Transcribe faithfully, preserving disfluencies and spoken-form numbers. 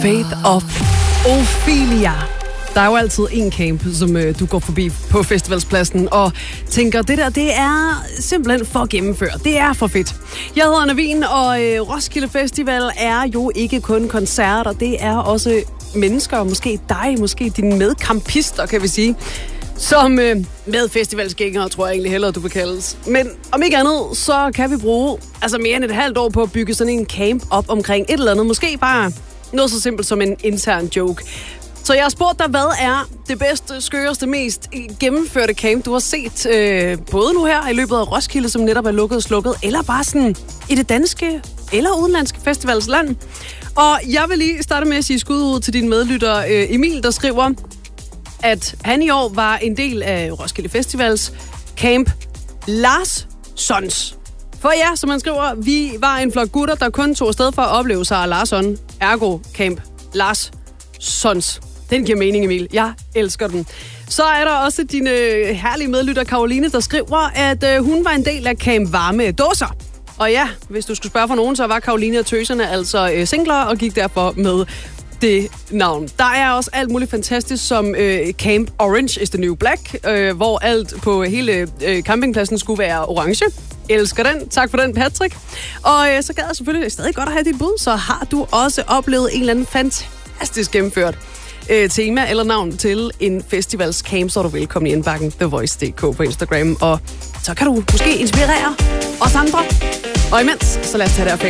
Faith of Ophelia. Der er jo altid en camp, som øh, du går forbi på festivalspladsen og tænker, det der, det er simpelthen for at gennemføre. Det er for fedt. Jeg hedder Navin, og øh, Roskilde Festival er jo ikke kun koncerter. Det er også mennesker, måske dig, måske dine medkampister, kan vi sige, som øh, med festivalsgængere, tror jeg egentlig hellere, du vil kaldes. Men om ikke andet, så kan vi bruge altså mere end et halvt år på at bygge sådan en camp op omkring et eller andet. Måske bare noget så simpelt som en intern joke. Så jeg har spurgt dig, hvad er det bedste, skøreste, mest gennemførte camp, du har set, øh, både nu her i løbet af Roskilde, som netop er lukket og slukket, eller bare sådan i det danske eller udenlandske festivalsland. Og jeg vil lige starte med at sige skud ud til din medlytter øh, Emil, der skriver, at han i år var en del af Roskilde Festivals camp Lars Sons. For ja, som han skriver, vi var en flok gutter, der kun tog afsted for at opleve Sara Larsson, ergo camp Lars Sons. Den giver mening, Emil. Jeg elsker den. Så er der også din øh, herlige medlytter Karoline, der skriver, at øh, hun var en del af camp Varme Dåser. Og ja, hvis du skulle spørge for nogen, så var Karoline og tøserne altså øh, singler og gik derfor med det navn. Der er også alt muligt fantastisk som øh, Camp Orange is the New Black, øh, hvor alt på hele øh, campingpladsen skulle være orange. Elsker den. Tak for den, Patrick. Og øh, så gad jeg selvfølgelig stadig godt at have dit bud, så har du også oplevet en eller anden fantastisk gennemført øh, tema eller navn til en festivalscamp, så er du velkommen i indbakken The Voice punktum d k på Instagram, og så kan du måske inspirere os andre. Og imens, så lad os tage det her